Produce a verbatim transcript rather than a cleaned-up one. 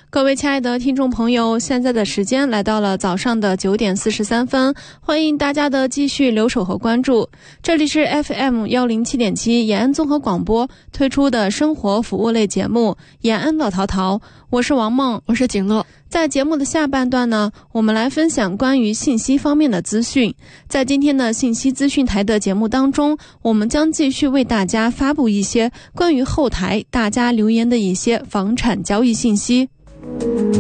各位亲爱的听众朋友，现在的时间来到了早上的九点四十三分，欢迎大家的继续留守和关注。这里是 F M 一零七点七 延安综合广播推出的生活服务类节目延安乐淘淘，我是王梦， 我是景乐。 在节目的下半段呢，我们来分享关于信息方面的资讯。在今天的信息资讯台的节目当中，我们将继续为大家发布一些关于后台大家留言的一些房产交易信息。